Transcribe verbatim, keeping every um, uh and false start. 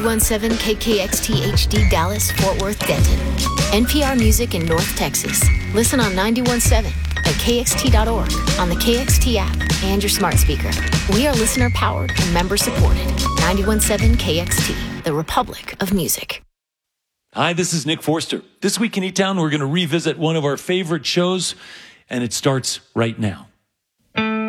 seventeen K K X T H D Dallas, Fort Worth, Denton. N P R Music in North Texas. Listen on ninety-one point seven at K X T dot org, on the K X T app, and your smart speaker. We are listener-powered and member-supported. ninety-one point seven K X T, the Republic of Music. Hi, this is Nick Forster. This week in E-Town, we're going to revisit one of our favorite shows, and it starts right now.